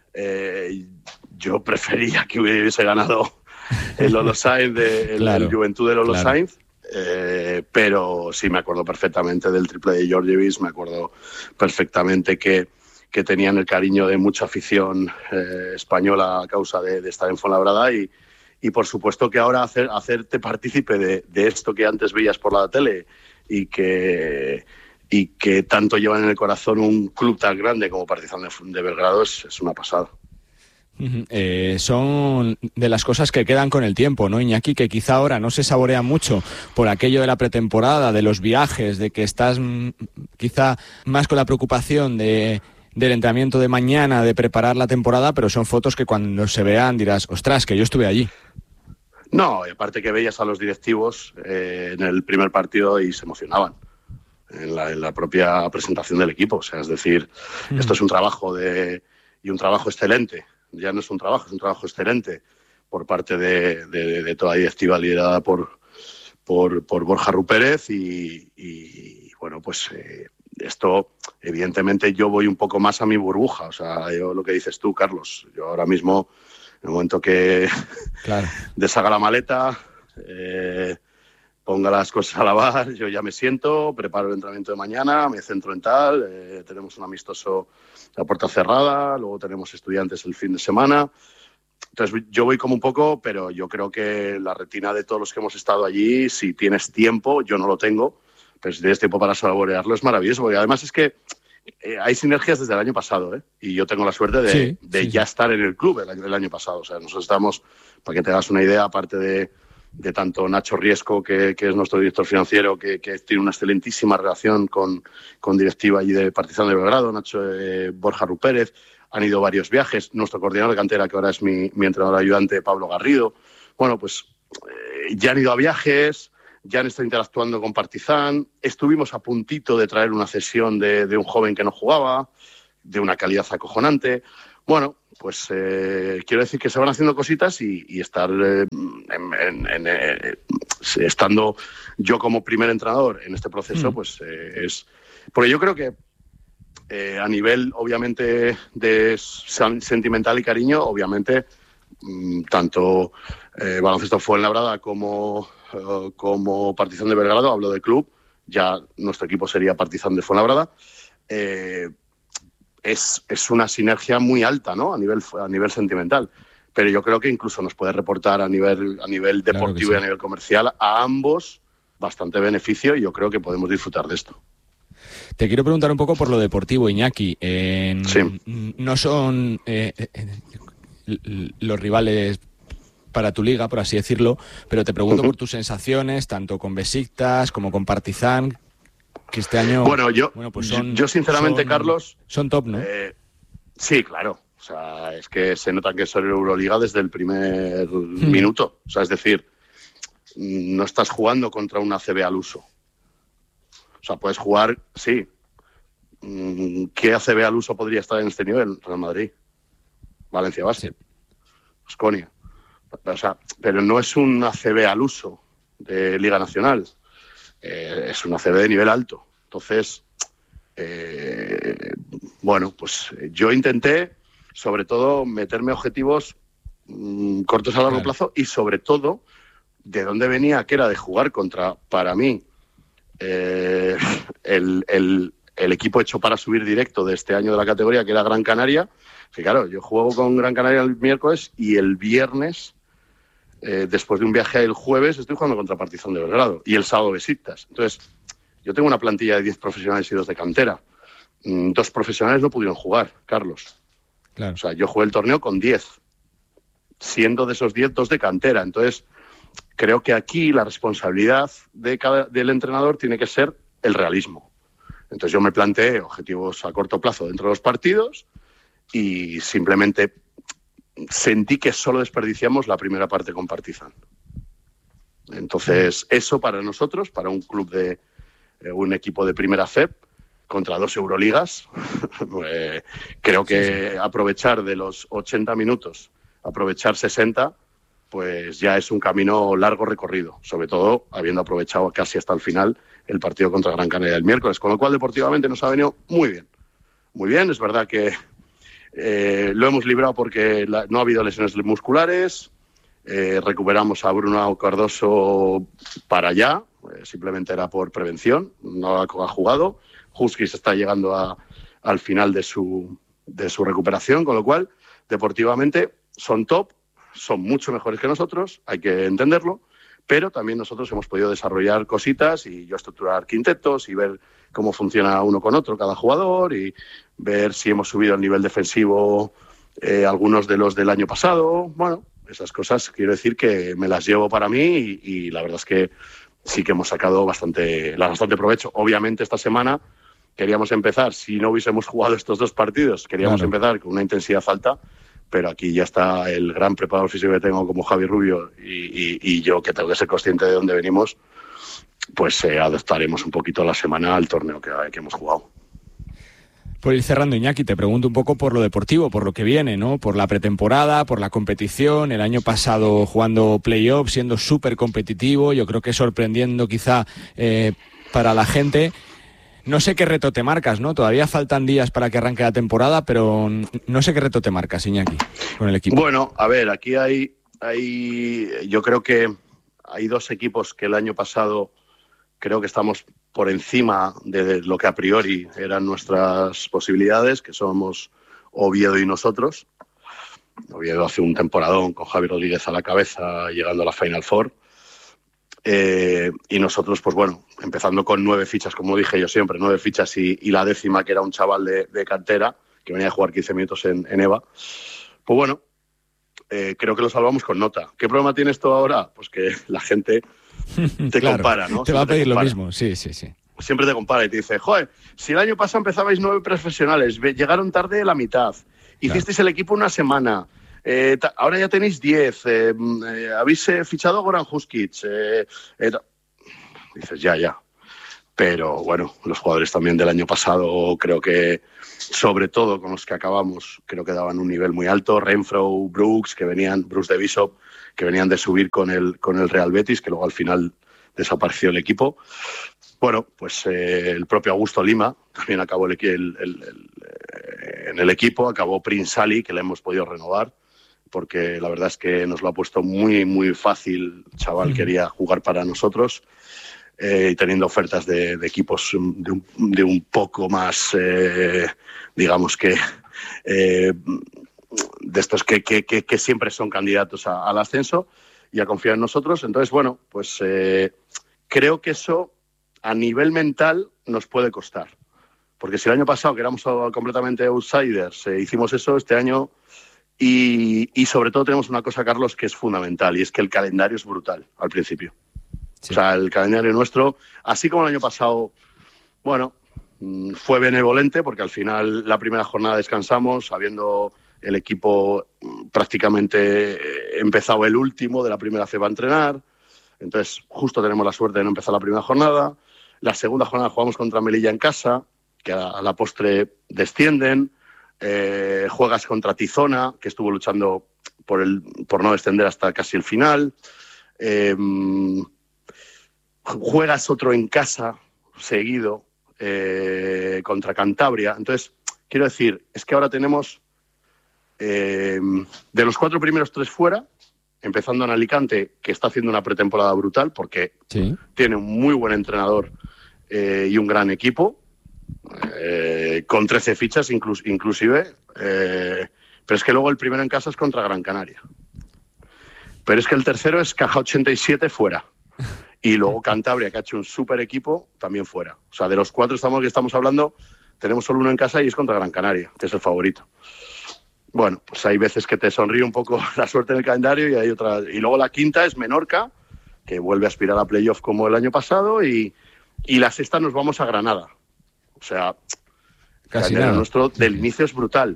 yo prefería que hubiese ganado el Lolo Sainz, el Juventud de Lolo Sainz, pero sí me acuerdo perfectamente del triple de Georgievich, me acuerdo perfectamente que tenían el cariño de mucha afición española a causa de estar en Fuenlabrada y por supuesto que ahora hacerte partícipe de esto que antes veías por la tele y que tanto llevan en el corazón un club tan grande como Partizan de Belgrado es una pasada. Son de las cosas que quedan con el tiempo, ¿no, Iñaki? Que quizá ahora no se saborea mucho por aquello de la pretemporada, de los viajes, de que estás quizá más con la preocupación del entrenamiento de mañana, de preparar la temporada, pero son fotos que cuando se vean dirás, ostras, que yo estuve allí. No, y aparte que veías a los directivos en el primer partido y se emocionaban en la propia presentación del equipo. O sea, es decir, esto es un trabajo y un trabajo excelente. Ya no es un trabajo, es un trabajo excelente por parte de toda la directiva liderada por Borja Rupérez y bueno, pues esto, evidentemente, yo voy un poco más a mi burbuja. O sea, yo lo que dices tú, Carlos, yo ahora mismo, en el momento que deshaga la maleta, ponga las cosas a lavar, yo ya me siento, preparo el entrenamiento de mañana, me centro en tal, tenemos un amistoso a puerta cerrada, luego tenemos estudiantes el fin de semana. Entonces yo voy como un poco, pero yo creo que la retina de todos los que hemos estado allí, si tienes tiempo, yo no lo tengo, pero si tienes tiempo para saborearlo es maravilloso, porque además es que hay sinergias desde el año pasado, y yo tengo la suerte de ya estar en el club el año pasado. O sea, nosotros estamos, para que te hagas una idea, aparte de tanto Nacho Riesco, que es nuestro director financiero, que tiene una excelentísima relación con directiva y de Partizan de Belgrado, Borja Rupérez. Han ido varios viajes. Nuestro coordinador de cantera, que ahora es mi entrenador ayudante, Pablo Garrido. Bueno, pues ya han ido a viajes, ya han estado interactuando con Partizan. Estuvimos a puntito de traer una cesión de un joven que no jugaba, de una calidad acojonante. Bueno, pues quiero decir que se van haciendo cositas y estar estando yo como primer entrenador en este proceso, pues es... Porque yo creo que a nivel, obviamente, de sentimental y cariño, obviamente, tanto Baloncesto Fuenlabrada como Partizan de Belgrado, hablo de club, ya nuestro equipo sería Partizan de Fuenlabrada, es una sinergia muy alta, ¿no? A nivel sentimental. Pero yo creo que incluso nos puede reportar a nivel deportivo, claro, y a nivel comercial a ambos bastante beneficio, y yo creo que podemos disfrutar de esto. Te quiero preguntar un poco por lo deportivo, Iñaki. Sí. No son los rivales para tu liga, por así decirlo, pero te pregunto por tus sensaciones, tanto con Besiktas como con Partizan, que este año... Yo sinceramente, Carlos... Son top, ¿no? Sí, claro. O sea, es que se nota que son Euroliga desde el primer minuto. O sea, es decir, no estás jugando contra una ACB al uso. O sea, puedes jugar, sí. ¿Qué ACB al uso podría estar en este nivel? Real Madrid, Valencia Basket, Baskonia. O sea, pero no es un ACB al uso de Liga Nacional. Es un ACB de nivel alto. Entonces, pues yo intenté, sobre todo, meterme objetivos cortos a largo plazo, y sobre todo, de dónde venía, que era de jugar contra, para mí, el equipo hecho para subir directo de este año de la categoría, que era Gran Canaria. Que claro, yo juego con Gran Canaria el miércoles y el viernes, después de un viaje el jueves, estoy jugando contra Partizan de Belgrado, y el sábado Besiktas. Entonces, yo tengo una plantilla de 10 profesionales y 2 de cantera. 2 profesionales no pudieron jugar, Carlos. Claro. O sea, yo jugué el torneo con 10, siendo de esos 10, 2 de cantera. Entonces, creo que aquí la responsabilidad del entrenador tiene que ser el realismo. Entonces yo me planteé objetivos a corto plazo dentro de los partidos y simplemente sentí que solo desperdiciamos la primera parte con Partizan. Entonces eso para nosotros, para un club de un equipo de primera FEP contra 2 Euroligas, creo que aprovechar de los 80 minutos, aprovechar 60, pues ya es un camino largo recorrido, sobre todo habiendo aprovechado casi hasta el final el partido contra Gran Canaria el miércoles, con lo cual deportivamente nos ha venido muy bien. Muy bien, es verdad que lo hemos librado porque no ha habido lesiones musculares, recuperamos a Bruno Cardoso para allá, simplemente era por prevención, no ha jugado. Huskis está llegando al final de su recuperación, con lo cual deportivamente son top, son mucho mejores que nosotros, hay que entenderlo, pero también nosotros hemos podido desarrollar cositas y yo estructurar quintetos y ver cómo funciona uno con otro cada jugador y ver si hemos subido el nivel defensivo algunos de los del año pasado. Bueno, esas cosas quiero decir que me las llevo para mí y la verdad es que sí que hemos sacado bastante provecho. Obviamente esta semana queríamos empezar, si no hubiésemos jugado estos 2 partidos, queríamos empezar con una intensidad alta, pero aquí ya está el gran preparador físico que tengo como Javi Rubio y yo, que tengo que ser consciente de dónde venimos, pues adaptaremos un poquito la semana al torneo que hemos jugado. Por ir cerrando, Iñaki, te pregunto un poco por lo deportivo, por lo que viene, ¿no? Por la pretemporada, por la competición, el año pasado jugando play-off, siendo súper competitivo, yo creo que sorprendiendo quizá para la gente. No sé qué reto te marcas, ¿no? Todavía faltan días para que arranque la temporada, pero no sé qué reto te marcas, Iñaki, con el equipo. Bueno, a ver, aquí yo creo que hay 2 equipos que el año pasado creo que estamos por encima de lo que a priori eran nuestras posibilidades, que somos Oviedo y nosotros. Oviedo hace un temporadón con Javi Rodríguez a la cabeza, llegando a la Final Four. Y nosotros, pues bueno, empezando con 9 fichas, como dije yo siempre, 9 fichas y la 10ª, que era un chaval de cantera, que venía a jugar 15 minutos en EVA. Pues bueno, creo que lo salvamos con nota. ¿Qué problema tiene esto ahora? Pues que la gente te compara, ¿no? Te va a pedir lo mismo, sí. Siempre te compara y te dice, joder, si el año pasado empezabais 9 profesionales, llegaron tarde la mitad, hicisteis el equipo una semana, ahora ya tenéis 10, habéis fichado a Goran Huskic. Dices, ya. Pero bueno, los jugadores también del año pasado, creo que, sobre todo con los que acabamos, creo que daban un nivel muy alto. Renfro, Brooks de Bishop, que venían de subir con el Real Betis, que luego al final desapareció el equipo. Bueno, pues el propio Augusto Lima también acabó en el equipo, acabó Prince Ali, que le hemos podido renovar, porque la verdad es que nos lo ha puesto muy, muy fácil. El chaval quería jugar para nosotros, y teniendo ofertas de equipos de un poco más, digamos que, de estos que siempre son candidatos al ascenso y a confiar en nosotros. Entonces, bueno, pues creo que eso a nivel mental nos puede costar. Porque si el año pasado, que éramos completamente outsiders, hicimos eso, este año, y sobre todo tenemos una cosa, Carlos, que es fundamental, y es que el calendario es brutal al principio. Sí. O sea, el calendario nuestro, así como el año pasado, bueno, fue benevolente, porque al final la primera jornada descansamos, habiendo el equipo prácticamente empezado el último de la primera cepa a entrenar. Entonces, justo tenemos la suerte de no empezar la primera jornada. La segunda jornada jugamos contra Melilla en casa, que a la postre descienden. Juegas contra Tizona, que estuvo luchando por no descender hasta casi el final. Juegas otro en casa, seguido, contra Cantabria. Entonces, quiero decir, es que ahora tenemos de los 4 primeros 3 fuera, empezando en Alicante, que está haciendo una pretemporada brutal, porque tiene un muy buen entrenador y un gran equipo, con 13 fichas inclusive, pero es que luego el primero en casa es contra Gran Canaria. Pero es que el tercero es Caja 87 fuera. Y luego Cantabria, que ha hecho un súper equipo, también fuera. O sea, de los 4 que estamos hablando, tenemos solo uno en casa y es contra Gran Canaria, que es el favorito. Bueno, pues hay veces que te sonríe un poco la suerte en el calendario y hay otra. Y luego la quinta es Menorca, que vuelve a aspirar a playoff como el año pasado, y la sexta nos vamos a Granada. O sea, el calendario nuestro del inicio es brutal.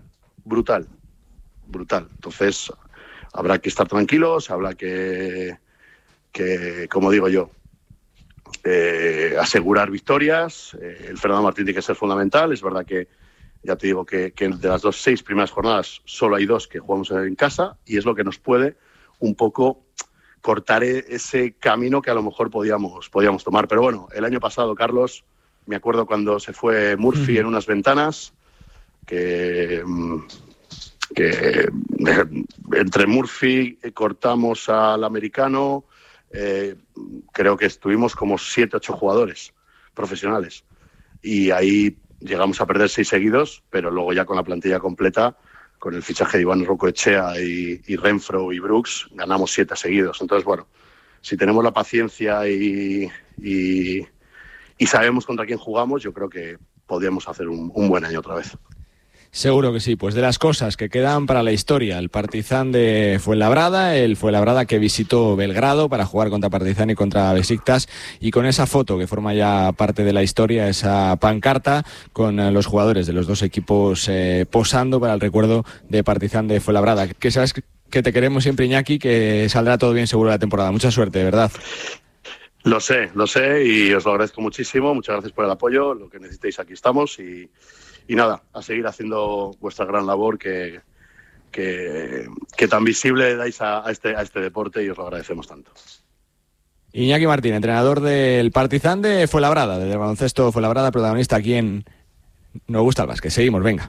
Entonces, habrá que estar tranquilos, habrá que como digo yo, asegurar victorias. El Fernando Martín tiene que ser fundamental. Es verdad que ya te digo que de las 6 primeras jornadas solo hay 2 que jugamos en casa, y es lo que nos puede un poco cortar ese camino que a lo mejor podíamos tomar. Pero bueno, el año pasado, Carlos, me acuerdo cuando se fue Murphy en unas ventanas, que entre Murphy cortamos al americano, creo que estuvimos como 7-8 jugadores profesionales, y ahí llegamos a perder 6 seguidos, pero luego ya con la plantilla completa, con el fichaje de Iván Rocoechea y Renfro y Brooks, ganamos 7 seguidos. Entonces, bueno, si tenemos la paciencia y sabemos contra quién jugamos, yo creo que podríamos hacer un buen año otra vez. Seguro que sí. Pues de las cosas que quedan para la historia, el Partizan de Fuenlabrada, el Fuenlabrada que visitó Belgrado para jugar contra Partizan y contra Besiktas, y con esa foto que forma ya parte de la historia, esa pancarta con los jugadores de los 2 equipos posando para el recuerdo de Partizan de Fuenlabrada. Que sabes que te queremos siempre, Iñaki, que saldrá todo bien seguro la temporada. Mucha suerte, de verdad. Lo sé, y os lo agradezco muchísimo. Muchas gracias por el apoyo. Lo que necesitéis, aquí estamos, y nada, a seguir haciendo vuestra gran labor que tan visible dais a este deporte, y os lo agradecemos tanto. Iñaki Martín, entrenador del Partizan de Fuenlabrada, del baloncesto Fuenlabrada, protagonista aquí en Nos Gusta el Básquet. Seguimos, venga.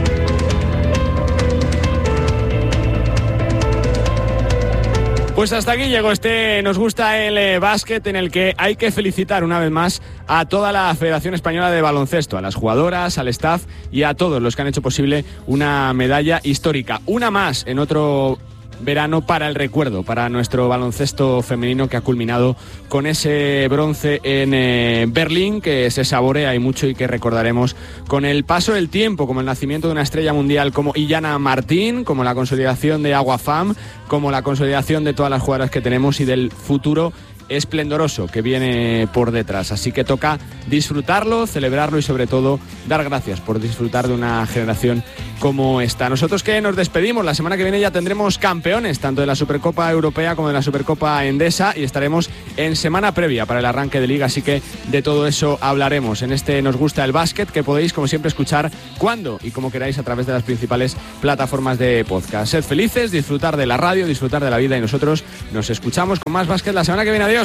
Pues hasta aquí llegó este Nos Gusta el Básquet, en el que hay que felicitar una vez más a toda la Federación Española de Baloncesto, a las jugadoras, al staff y a todos los que han hecho posible una medalla histórica. Una más en otro verano para el recuerdo, para nuestro baloncesto femenino, que ha culminado con ese bronce en Berlín, que se saborea y mucho y que recordaremos con el paso del tiempo, como el nacimiento de una estrella mundial como Illana Martín, como la consolidación de Agua Fam, como la consolidación de todas las jugadoras que tenemos y del futuro esplendoroso que viene por detrás. Así que toca disfrutarlo, celebrarlo y sobre todo dar gracias por disfrutar de una generación como esta. Nosotros que nos despedimos, la semana que viene ya tendremos campeones tanto de la Supercopa Europea como de la Supercopa Endesa y estaremos en semana previa para el arranque de Liga, así que de todo eso hablaremos en este Nos Gusta el Básquet, que podéis como siempre escuchar cuando y como queráis a través de las principales plataformas de podcast. Sed felices, disfrutar de la radio, disfrutar de la vida y nosotros nos escuchamos con más básquet la semana que viene. Adiós.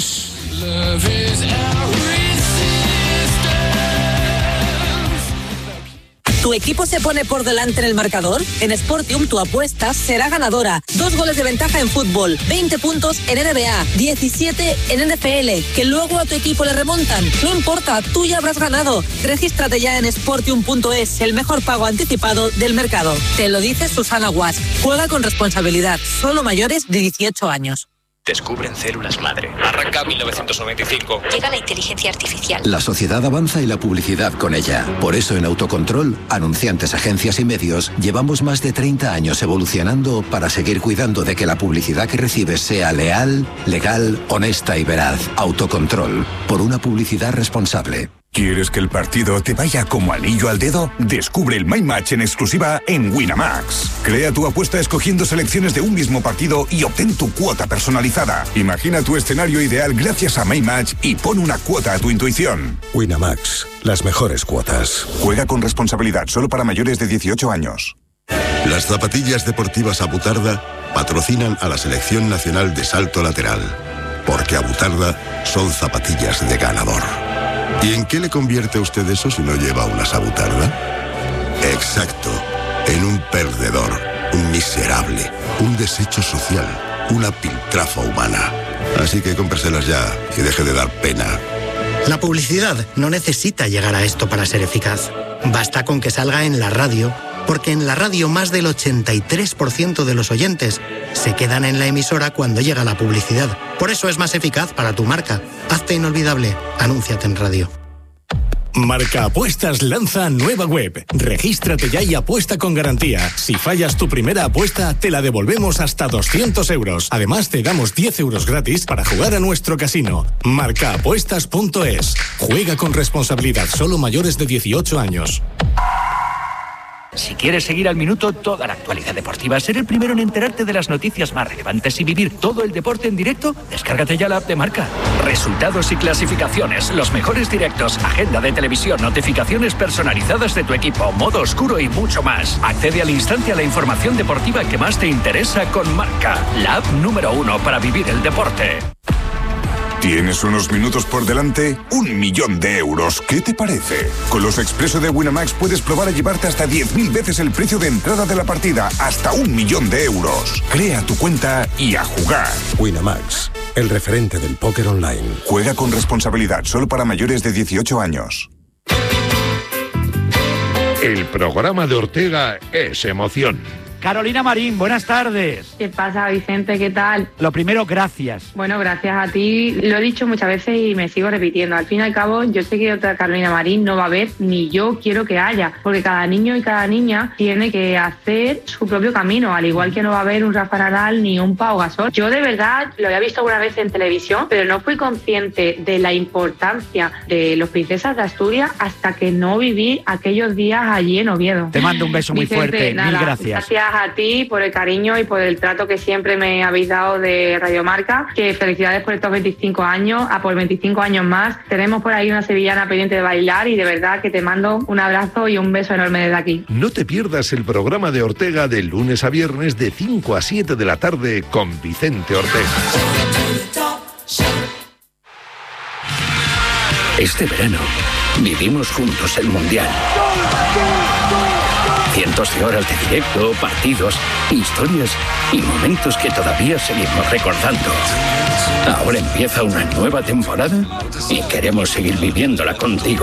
¿Tu equipo se pone por delante en el marcador? En Sportium tu apuesta será ganadora. 2 goles de ventaja en fútbol, 20 puntos en NBA, 17 en NFL, que luego a tu equipo le remontan. No importa, tú ya habrás ganado. Regístrate ya en Sportium.es, el mejor pago anticipado del mercado. Te lo dice Susana Guas. Juega con responsabilidad, solo mayores de 18 años. Descubren células madre. Arranca 1995. Llega la inteligencia artificial. La sociedad avanza y la publicidad con ella. Por eso en Autocontrol, anunciantes, agencias y medios, llevamos más de 30 años evolucionando para seguir cuidando de que la publicidad que recibes sea leal, legal, honesta y veraz. Autocontrol, por una publicidad responsable. ¿Quieres que el partido te vaya como anillo al dedo? Descubre el My Match en exclusiva en Winamax. Crea tu apuesta escogiendo selecciones de un mismo partido y obtén tu cuota personalizada. Imagina tu escenario ideal gracias a My Match y pon una cuota a tu intuición. Winamax, las mejores cuotas. Juega con responsabilidad, solo para mayores de 18 años. Las zapatillas deportivas Abutarda patrocinan a la Selección Nacional de Salto Lateral, porque Abutarda son zapatillas de ganador. ¿Y en qué le convierte a usted eso si no lleva una Abutarda? Exacto, en un perdedor, un miserable, un desecho social, una piltrafa humana. Así que cómpreselas ya y deje de dar pena. La publicidad no necesita llegar a esto para ser eficaz. Basta con que salga en la radio, porque en la radio más del 83% de los oyentes se quedan en la emisora cuando llega la publicidad. Por eso es más eficaz para tu marca. Hazte inolvidable. Anúnciate en radio. Marca Apuestas lanza nueva web. Regístrate ya y apuesta con garantía. Si fallas tu primera apuesta, te la devolvemos hasta 200 euros. Además, te damos 10 euros gratis para jugar a nuestro casino. Marcaapuestas.es. Juega con responsabilidad, solo mayores de 18 años. Si quieres seguir al minuto toda la actualidad deportiva, ser el primero en enterarte de las noticias más relevantes y vivir todo el deporte en directo, descárgate ya la app de Marca. Resultados y clasificaciones, los mejores directos, agenda de televisión, notificaciones personalizadas de tu equipo, modo oscuro y mucho más. Accede al instante a la información deportiva que más te interesa con Marca, la app número 1 para vivir el deporte. ¿Tienes unos minutos por delante? 1 millón de euros. ¿Qué te parece? Con los Expreso de Winamax puedes probar a llevarte hasta 10.000 veces el precio de entrada de la partida. Hasta 1 millón de euros. Crea tu cuenta y a jugar. Winamax, el referente del póker online. Juega con responsabilidad, solo para mayores de 18 años. El programa de Ortega es emoción. Carolina Marín, buenas tardes. ¿Qué pasa, Vicente? ¿Qué tal? Lo primero, gracias. Bueno, gracias a ti. Lo he dicho muchas veces y me sigo repitiendo. Al fin y al cabo, yo sé que otra Carolina Marín no va a haber, ni yo quiero que haya, porque cada niño y cada niña tiene que hacer su propio camino, al igual que no va a haber un Rafa Nadal ni un Pau Gasol. Yo de verdad lo había visto alguna vez en televisión, pero no fui consciente de la importancia de los Princesas de Asturias hasta que no viví aquellos días allí en Oviedo. Te mando un beso muy fuerte. Mil gracias. Gracias a ti por el cariño y por el trato que siempre me habéis dado de Radio Marca, que felicidades por estos 25 años, a por 25 años más. Tenemos por ahí una sevillana pendiente de bailar y de verdad que te mando un abrazo y un beso enorme desde aquí. No te pierdas el programa de Ortega de lunes a viernes de 5 a 7 de la tarde con Vicente Ortega. Este verano vivimos juntos el Mundial. Cientos de horas de directo, partidos, historias y momentos que todavía seguimos recordando. Ahora empieza una nueva temporada y queremos seguir viviéndola contigo.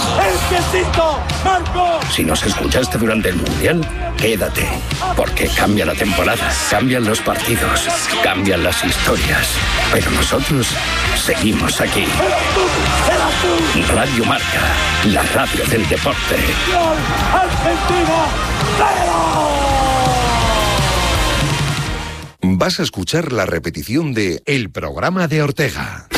Si nos escuchaste durante el Mundial, quédate, porque cambia la temporada, cambian los partidos, cambian las historias, pero nosotros seguimos aquí. Radio Marca, la radio del deporte. Vas a escuchar la repetición de El programa de Ortega.